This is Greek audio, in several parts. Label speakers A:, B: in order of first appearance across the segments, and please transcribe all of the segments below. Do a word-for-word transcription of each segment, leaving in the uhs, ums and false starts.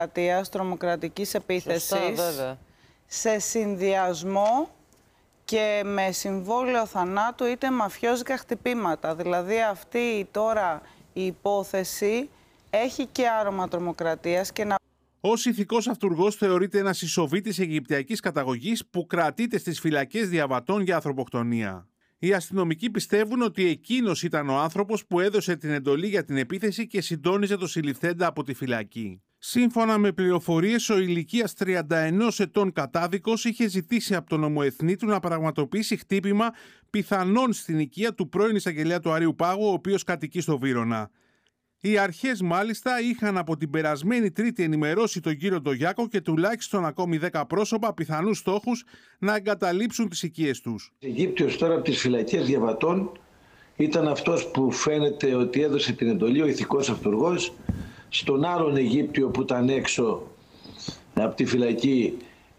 A: τρομοκρατικής επίθεσης.
B: Σωστά, βέβαια.
A: Σε συνδυασμό και με συμβόλαιο θανάτου είτε μαφιόζικα χτυπήματα. Δηλαδή αυτή τώρα η υπόθεση έχει και άρωμα τρομοκρατίας και να...
C: Ως ηθικός αυτουργός θεωρείται ένας ισοβήτης αιγυπτιακής καταγωγής που κρατείται στις φυλακές διαβατών για ανθρωποκτονία. Οι αστυνομικοί πιστεύουν ότι εκείνος ήταν ο άνθρωπος που έδωσε την εντολή για την επίθεση και συντόνιζε το συλληφθέντα από τη φυλακή. Σύμφωνα με πληροφορίες, ο ηλικίας τριάντα ενός ετών κατάδικος είχε ζητήσει από τον ομοεθνή του να πραγματοποιήσει χτύπημα πιθανόν στην οικία του πρώην εισαγγελέα του Αρείου Πάγου, ο οποίος κατοικεί στο Βύρωνα. Οι αρχές μάλιστα είχαν από την περασμένη Τρίτη ενημερώσει τον κύριο Ντογιάκο και τουλάχιστον ακόμη δέκα πρόσωπα πιθανούς στόχους να εγκαταλείψουν τις οικίες τους.
D: Ο Αιγύπτιος τώρα από τις φυλακές διαβατών ήταν αυτός που φαίνεται ότι έδωσε την εντολή, ο ηθικός αυτουργός, στον άλλον Αιγύπτιο που ήταν έξω από τη φυλακή,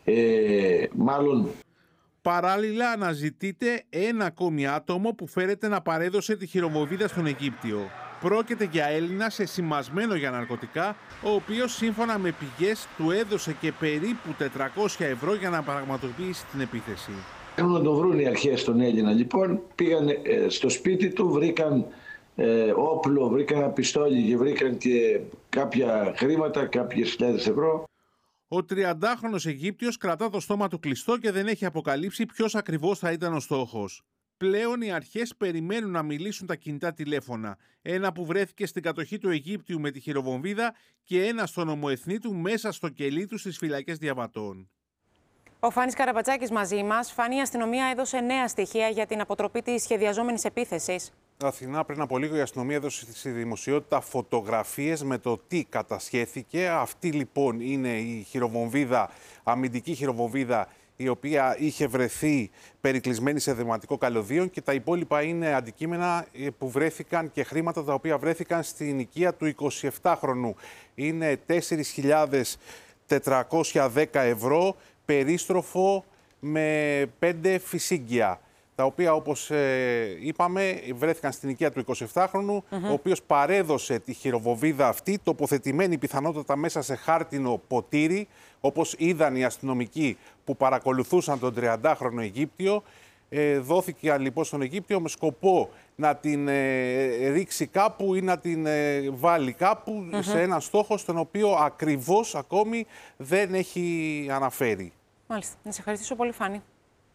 D: ε, μάλλον...
C: Παράλληλα αναζητείται ένα ακόμη άτομο που φέρεται να παρέδωσε τη χειροβομβίδα στον Αιγύπτιο. Πρόκειται για Έλληνα σεσημασμένο για ναρκωτικά, ο οποίος σύμφωνα με πηγές του έδωσε και περίπου τετρακόσια ευρώ για να πραγματοποιήσει την επίθεση.
D: Έχουν να τον βρουν οι αρχές στον Έλληνα λοιπόν, πήγαν ε, στο σπίτι του, βρήκαν ε, όπλο, βρήκαν ένα πιστόλι και βρήκαν και κάποια χρήματα, κάποιες χιλιάδες ευρώ.
C: Ο τριαντάχρονος Αιγύπτιος κρατά το στόμα του κλειστό και δεν έχει αποκαλύψει ποιος ακριβώς θα ήταν ο στόχος. Πλέον οι αρχές περιμένουν να μιλήσουν τα κινητά τηλέφωνα. Ένα που βρέθηκε στην κατοχή του Αιγύπτιου με τη χειροβομβίδα και ένα στον ομοεθνή του μέσα στο κελί του στις φυλακές διαβατών.
E: Ο Φάνης Καραπατσάκης μαζί μας. Φάνη, η αστυνομία έδωσε νέα στοιχεία για την αποτροπή της σχεδιαζόμενης επίθεσης.
F: Αθηνά, πριν από λίγο η αστυνομία έδωσε στη δημοσιότητα φωτογραφίες με το τι κατασχέθηκε. Αυτή λοιπόν είναι η χειροβομβίδα, αμυντική χειροβομβίδα, η οποία είχε βρεθεί περικλεισμένη σε δηματικό καλωδίον, και τα υπόλοιπα είναι αντικείμενα που βρέθηκαν και χρήματα τα οποία βρέθηκαν στην οικία του εικοσιεπτάχρονου. Είναι τέσσερις χιλιάδες τετρακόσια δέκα ευρώ, περίστροφο με πέντε φυσίγγια, τα οποία, όπως ε, είπαμε, βρέθηκαν στην οικία του εικοσιεπτάχρονου, mm-hmm. ο οποίος παρέδωσε τη χειροβομβίδα αυτή, τοποθετημένη πιθανότατα μέσα σε χάρτινο ποτήρι, όπως είδαν οι αστυνομικοί που παρακολουθούσαν τον τριαντάχρονο Αιγύπτιο. Ε, δόθηκε λοιπόν στον Αιγύπτιο με σκοπό να την ε, ρίξει κάπου ή να την ε, βάλει κάπου mm-hmm. σε έναν στόχο στον οποίο ακριβώς ακόμη δεν έχει αναφέρει.
E: Μάλιστα. Να σε ευχαριστήσω πολύ, Φάνη.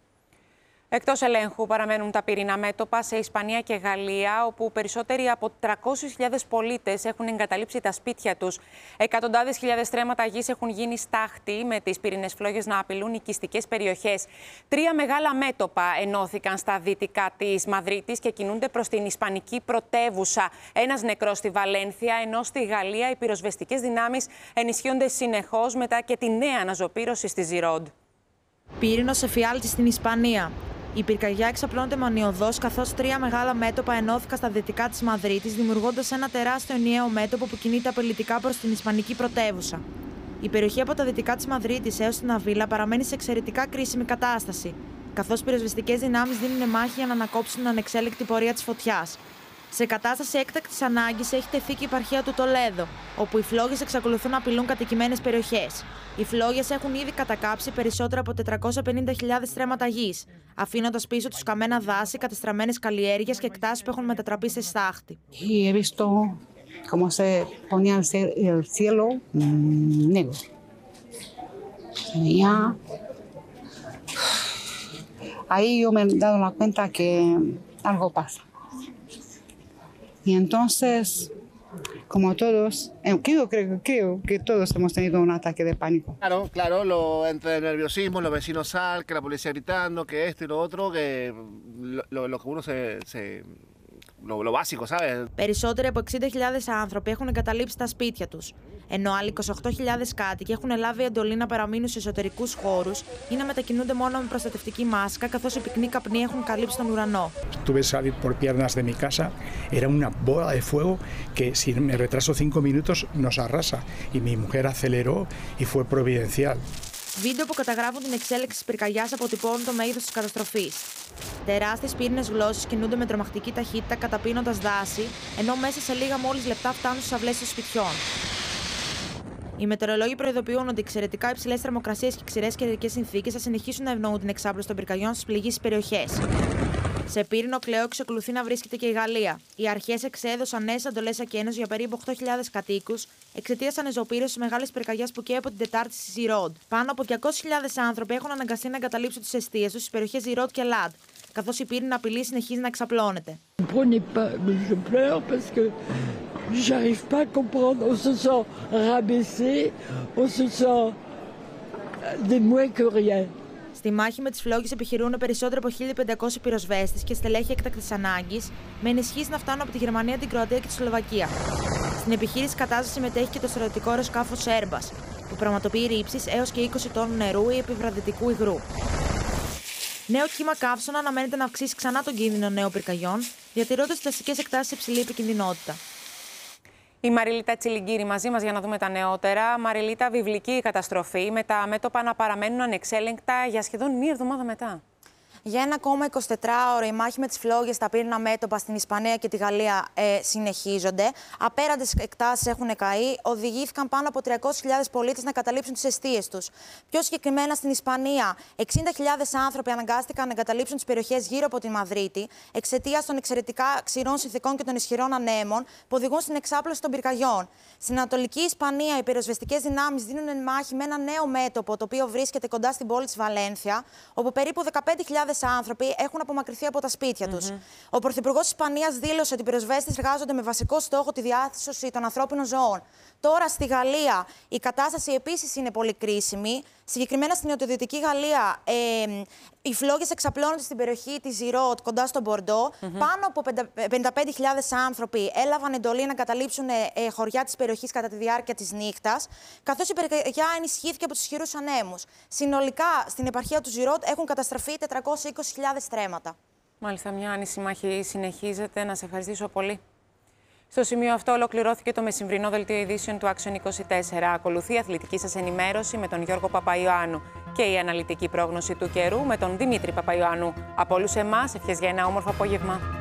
E: Εκτός ελέγχου παραμένουν τα πυρηνά μέτωπα σε Ισπανία και Γαλλία, όπου περισσότεροι από τριακόσιες χιλιάδες πολίτες έχουν εγκαταλείψει τα σπίτια τους. Εκατοντάδες χιλιάδες στρέμματα γης έχουν γίνει στάχτη, με τις πυρηνές φλόγες να απειλούν οικιστικές περιοχές. Τρία μεγάλα μέτωπα ενώθηκαν στα δυτικά της Μαδρίτης και κινούνται προς την ισπανική πρωτεύουσα. Ένας νεκρός στη Βαλένθια, ενώ στη Γαλλία οι πυροσβεστικές δυνάμεις ενισχύονται συνεχώς μετά και τη νέα αναζωπήρωση στη Ζιρόντ.
G: Πύρινος εφιάλτης στην Ισπανία. Η πυρκαγιά εξαπλώνεται μανιωδώς, καθώς τρία μεγάλα μέτωπα ενώθηκαν στα δυτικά της Μαδρίτης, δημιουργώντας ένα τεράστιο ενιαίο μέτωπο που κινείται απειλητικά προς την ισπανική πρωτεύουσα. Η περιοχή από τα δυτικά της Μαδρίτης έως την Αβίλα παραμένει σε εξαιρετικά κρίσιμη κατάσταση, καθώς πυροσβεστικές δυνάμεις δίνουν μάχη για να ανακόψουν την ανεξέλεκτη πορεία της φωτιάς. Σε κατάσταση έκτακτης ανάγκης έχει τεθεί και η επαρχία του Τολέδο, όπου οι φλόγες εξακολουθούν να απειλούν κατοικημένες περιοχές. Οι φλόγες έχουν ήδη κατακάψει περισσότερα από τετρακόσιες πενήντα χιλιάδες στρέμματα γης, αφήνοντας πίσω τους καμένα δάση, κατεστραμμένες καλλιέργειες και εκτάσεις που έχουν μετατραπεί σε στάχτη.
H: He visto cómo se ponía el cielo negro. Tenía... Ahí yo me he dado la cuenta que algo pasa. Y entonces, como todos, creo, creo, creo que todos hemos tenido un ataque de pánico.
I: Claro, claro, lo, entre el nerviosismo, los vecinos sal, que la policía gritando, que esto y lo otro, que lo, lo, lo que uno se... se lo, lo básico, ¿sabes?
G: Περισσότεροι από εξήντα χιλιάδες άνθρωποι έχουν εγκαταλείψει τα σπίτια τους, ενώ άλλοι είκοσι οκτώ χιλιάδες κάτοικοι έχουν λάβει εντολή να παραμείνουν σε εσωτερικούς χώρους ή να μετακινούνται μόνο με προστατευτική μάσκα, καθώς οι πυκνοί καπνοί έχουν καλύψει τον ουρανό.
J: Tuve que salir por piernas de mi casa, era una bola de fuego que si me retraso cinco minutos nos arrasa y mi mujer aceleró y fue providencial.
G: Βίντεο που καταγράφουν την εξέλιξη της πυρκαγιάς αποτυπώνουν το μέγεθος της καταστροφής. Τεράστιες πύρινες γλώσσες κινούνται με τρομακτική ταχύτητα, καταπίνοντας δάση, ενώ μέσα σε λίγα μόλις λεπτά φτάνουν στις αυλές των σπιτιών. Οι μετεωρολόγοι προειδοποιούν ότι εξαιρετικά υψηλές θερμοκρασίες και ξηρές καιρικές συνθήκες θα συνεχίσουν να ευνοούν την εξάπλωση των πυρκαγιών στις πληγείς περιοχές. Σε πύρινο κλαιό εξακολουθεί να βρίσκεται και η Γαλλία. Οι αρχές εξέδωσαν νέες εντολές ακένωσης για περίπου οκτώ χιλιάδες κατοίκους εξαιτίας ανεζωοπύρωσης της μεγάλης πυρκαγιάς που καίει από την Τετάρτη στη Ζιρόντ. Πάνω από διακόσιες χιλιάδες άνθρωποι έχουν αναγκαστεί να εγκαταλείψουν τις εστίες τους στις περιοχές Ζιρόντ και Λαντ, καθώς η πύρινη απειλή συνεχίζει να εξαπλώνεται. Στη μάχη με τις φλόγες επιχειρούν περισσότερο από χίλιοι πεντακόσιοι πυροσβέστες και στελέχη έκτακτης ανάγκης, με ενισχύσεις να φτάνουν από τη Γερμανία, την Κροατία και τη Σλοβακία. Στην επιχείρηση κατάσταση συμμετέχει και το στρατιωτικό αεροσκάφος Airbus, που πραγματοποιεί ρήψεις έως και είκοσι τόνων νερού ή επιβραδυτικού υγρού. Νέο κύμα καύσωνα αναμένεται να αυξήσει ξανά τον κίνδυνο νέων πυρκαγιών, διατηρώντας τις δασικές εκτάσεις σε υψηλή επικινδυνότητα.
E: Η Μαριλίτα Τσιλιγκύρη μαζί μας για να δούμε τα νεότερα. Μαριλίτα, βιβλική καταστροφή με τα μέτωπα να παραμένουν ανεξέλεγκτα για σχεδόν μία εβδομάδα μετά.
G: Για ένα ακόμα εικοσιτετράωρο η μάχη με τις φλόγες στα πύρινά μέτωπα στην Ισπανία και τη Γαλλία ε, συνεχίζονται. Απέραντες εκτάσεις έχουν καεί. Οδηγήθηκαν πάνω από τριακόσιες χιλιάδες πολίτες να καταλήψουν τις εστίες τους. Πιο συγκεκριμένα στην Ισπανία, εξήντα χιλιάδες άνθρωποι αναγκάστηκαν να εγκαταλείψουν τις περιοχές γύρω από τη Μαδρίτη εξαιτίας των εξαιρετικά ξηρών συνθηκών και των ισχυρών ανέμων που οδηγούν στην εξάπλωση των πυρκαγιών. Στην Ανατολική Ισπανία, οι πυροσβεστικές δυνάμεις δίνουν μάχη με ένα νέο μέτωπο, το οποίο βρίσκεται κοντά στην πόλη της Βαλένθια, όπου περίπου δεκαπέντε χιλιάδες άνθρωποι έχουν απομακρυνθεί από τα σπίτια τους. Mm-hmm. Ο Πρωθυπουργός της Ισπανίας δήλωσε ότι οι πυροσβέστες εργάζονται με βασικό στόχο τη διάσωση των ανθρώπινων ζωών. Τώρα στη Γαλλία η κατάσταση επίσης είναι πολύ κρίσιμη. Συγκεκριμένα στην νοτιοδυτική Γαλλία, ε, οι φλόγες εξαπλώνονται στην περιοχή της Ζιρότ, κοντά στο Μπορντό. Mm-hmm. Πάνω από πενήντα πέντε χιλιάδες άνθρωποι έλαβαν εντολή να καταλήψουν ε, χωριά της περιοχής κατά τη διάρκεια της νύχτας, καθώς η πυρκαγιά ενισχύθηκε από τους ισχυρούς ανέμους. Συνολικά, στην επαρχία του Ζιρότ έχουν καταστραφεί τετρακόσιες είκοσι χιλιάδες στρέμματα. Μάλιστα, μια άνηση μάχη συνεχίζεται. Να σε ευχαριστήσω πολύ. Στο σημείο αυτό ολοκληρώθηκε το μεσημβρινό δελτίο ειδήσεων του Action είκοσι τέσσερα. Ακολουθεί η αθλητική σας ενημέρωση με τον Γιώργο Παπαϊωάννου και η αναλυτική πρόγνωση του καιρού με τον Δημήτρη Παπαϊωάννου. Από όλους εμάς, ευχές για ένα όμορφο απόγευμα.